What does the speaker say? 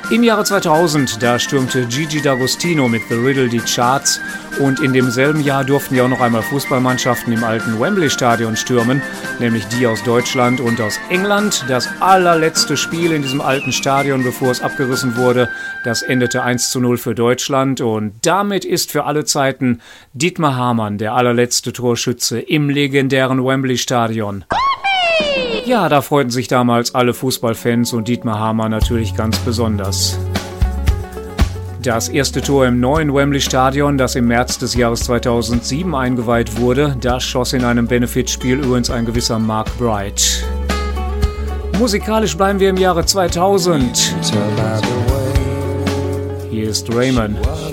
Im Jahre 2000, da stürmte Gigi D'Agostino mit The Riddle die Charts und in demselben Jahr durften ja auch noch einmal Fußballmannschaften im alten Wembley-Stadion stürmen, nämlich die aus Deutschland und aus England. Das allerletzte Spiel in diesem alten Stadion, bevor es abgerissen wurde, das endete 1:0 für Deutschland und damit ist für alle Zeiten Dietmar Hamann der allerletzte Torschütze im legendären Wembley-Stadion. Ja, da freuten sich damals alle Fußballfans und Dietmar Hamann natürlich ganz besonders. Das erste Tor im neuen Wembley-Stadion, das im März des Jahres 2007 eingeweiht wurde, das schoss in einem Benefitspiel übrigens ein gewisser Mark Bright. Musikalisch bleiben wir im Jahre 2000. Hier ist Raymond.